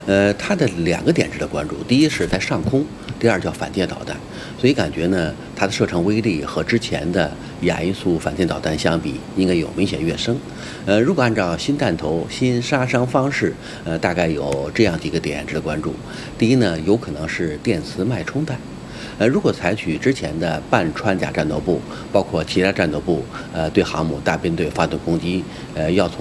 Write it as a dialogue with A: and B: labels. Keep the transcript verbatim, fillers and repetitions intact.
A: 呃，它的两个点值得关注，第一是在上空，第二叫反舰导弹。所以感觉呢，它的射程威力和之前的亚音速反舰导弹相比，应该有明显跃升。呃，如果按照新弹头、新杀伤方式，呃，大概有这样几个点值得关注。第一呢，有可能是电磁脉冲弹。呃，如果采取之前的半穿甲战斗部，包括其他战斗部，呃，对航母大编队发动攻击，呃，要从